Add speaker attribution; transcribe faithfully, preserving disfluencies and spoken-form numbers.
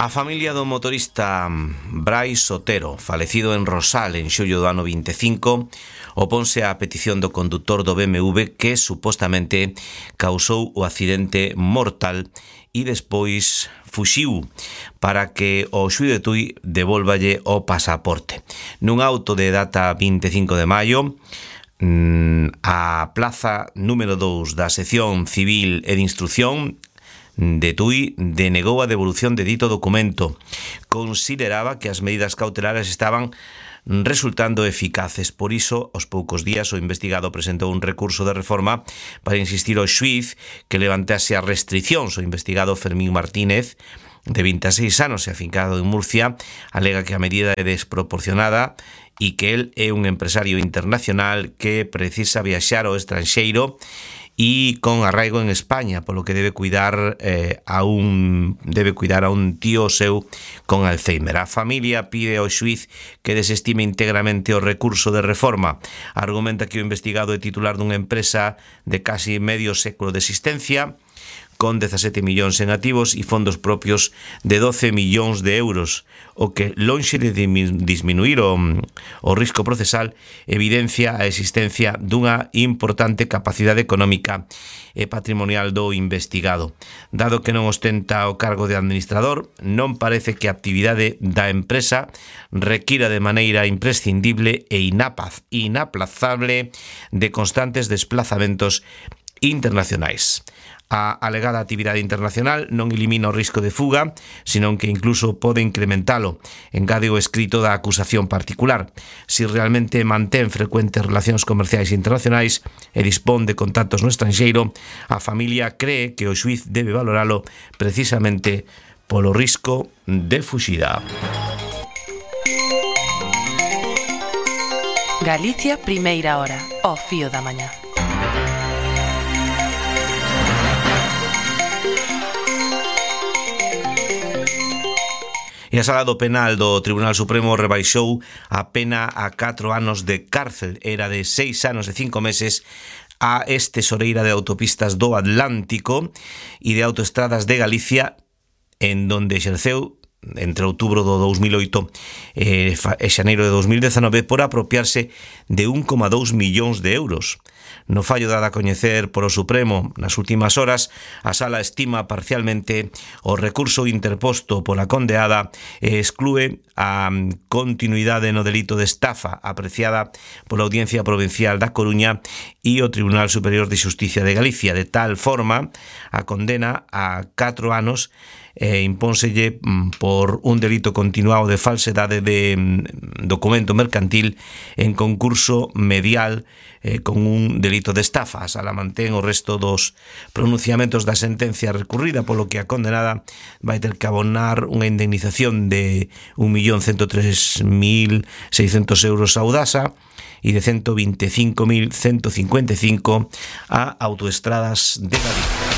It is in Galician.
Speaker 1: A familia do motorista Brais Otero, falecido en Rosal en xullo do ano vinte e cinco, oponse á petición do condutor do B M W que supostamente causou o accidente mortal e despois fuxiu para que o xuíz de Tui devolvalle o pasaporte. Nun auto de data vinte e cinco de maio, a plaza número dous da sección civil e de instrucción de Tui denegou a devolución de dito documento. Consideraba que as medidas cautelares estaban resultando eficaces. Por iso, aos poucos días, o investigado presentou un recurso de reforma para insistir ao xuíz que levantase as restriccións. O investigado Fermín Martínez, de vinte e seis anos e afincado en Murcia, alega que a medida é desproporcionada e que el é un empresario internacional que precisa viaxar ao estranxeiro e con arraigo en España, polo que debe cuidar eh, a un debe cuidar a un tío seu con Alzheimer. A familia pide ao xuíz que desestime íntegramente o recurso de reforma. Argumenta que o investigado é titular dunha empresa de casi medio século de existencia, con dezasete millóns en activos e fondos propios de doce millóns de euros, o que, lonxe de disminuir o, o risco procesal, evidencia a existencia dunha importante capacidade económica e patrimonial do investigado. Dado que non ostenta o cargo de administrador, non parece que a actividade da empresa requira de maneira imprescindible e inapaz, inaplazable de constantes desplazamentos internacionais. A alegada actividade internacional non elimina o risco de fuga, senón que incluso pode incrementalo, engade o escrito da acusación particular. Si realmente mantén frecuentes relacións comerciais internacionais e dispón de contactos no estranxeiro, a familia cree que o xuíz debe valoralo precisamente polo risco de fuxida.
Speaker 2: Galicia, primeira hora, ao fío da mañá.
Speaker 1: E a Sala do Penal do Tribunal Supremo rebaixou a pena a catro anos de cárcel. Era de seis anos e cinco meses a ex-tesoreira de autopistas do Atlántico e de autoestradas de Galicia, en donde exerceu entre outubro do dous mil oito e xaneiro de dous mil dezanove por apropiarse de un coma dous millóns de euros. No fallo dado a coñecer polo Supremo nas últimas horas, a Sala estima parcialmente o recurso interposto pola condeada e exclúe a continuidade no delito de estafa apreciada pola Audiencia Provincial da Coruña e o Tribunal Superior de Xusticia de Galicia. De tal forma, a condena a catro anos e impónselle por un delito continuado de falsedade de documento mercantil en concurso medial eh, con un delito de estafa. A Sala mantén o resto dos pronunciamentos da sentencia recurrida, polo que a condenada vai ter que abonar unha indemnización de un millón ciento tres mil seiscentos euros a Audasa e de ciento veinticinco mil ciento cincuenta e cinco a Autoestradas de Galicia.